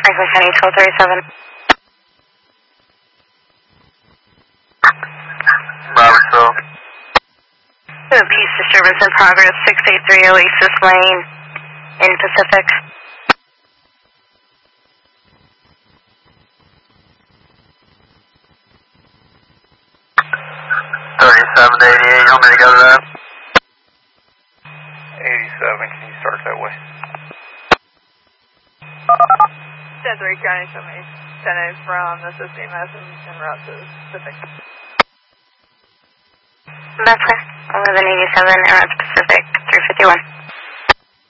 Franklin County 1237. Robertsville. Peace disturbance in progress, 683 Oasis Lane in Pacific. 3788, you want me to go to that? 87, can you start that way? 10-3 County, show me 10-8 from the CMS and route to Pacific. That's clear. 1187 and route to Pacific, 351.